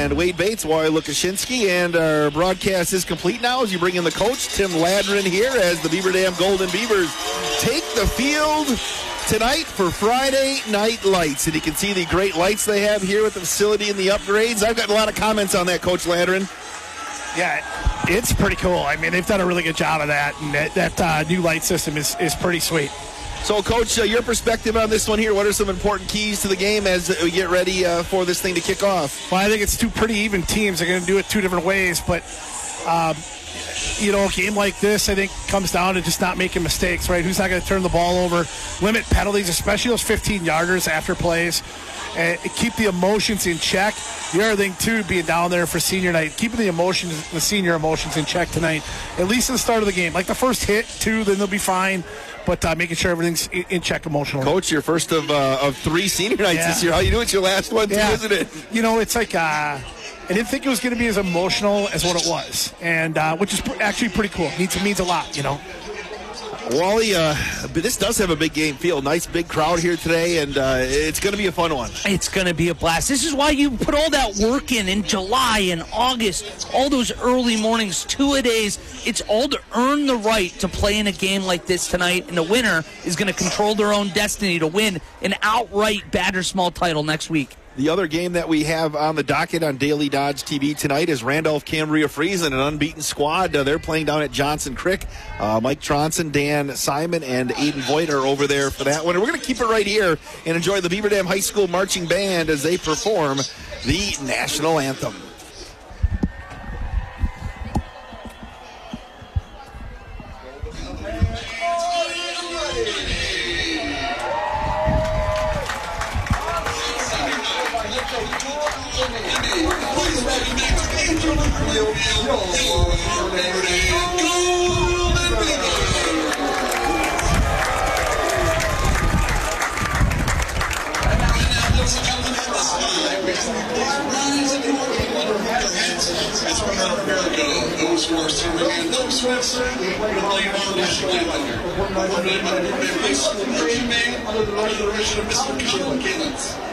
and Wade Bates, Wally Lukashinsky, and our broadcast is complete now as you bring in the coach, Tim Ladrin, here as the Beaver Dam Golden Beavers take the field tonight for Friday Night Lights. And you can see the great lights they have here with the facility and the upgrades. I've got a lot of comments on that, Coach Ladrin. Yeah, it's pretty cool. I mean, they've done a really good job of that, and that new light system is pretty sweet. So, Coach, your perspective on this one here, what are some important keys to the game as we get ready for this thing to kick off? Well, I think it's two pretty even teams. They're going to do it two different ways, but, a game like this, I think, comes down to just not making mistakes, right? Who's not going to turn the ball over, limit penalties, especially those 15-yarders after plays, and keep the emotions in check. The other thing, too, being down there for senior night, keeping the senior emotions in check tonight, at least at the start of the game. Like the first hit, too, then they'll be fine. But making sure everything's in check emotionally. Coach, your first of 3 senior nights this year. How you doing? It's your last one, too, isn't it? It's like I didn't think it was going to be as emotional as what it was, and which is actually pretty cool. It means a lot, Wally, this does have a big game feel. Nice big crowd here today, and it's going to be a fun one. It's going to be a blast. This is why you put all that work in July and August, all those early mornings, 2-a-days. It's all to earn the right to play in a game like this tonight, and the winner is going to control their own destiny to win an outright Battersmall title next week. The other game that we have on the docket on Daily Dodge TV tonight is Randolph-Cambria Friesen, an unbeaten squad. They're playing down at Johnson Crick. Mike Tronson, Dan Simon, and Aiden Voigt are over there for that one. And we're going to keep it right here and enjoy the Beaver Dam High School Marching Band as they perform the national anthem. As from America, those who are serving and those who have served, will lay our national anthem. We're named by the High School Marching Band under the direction of Mr. Colin Gillens.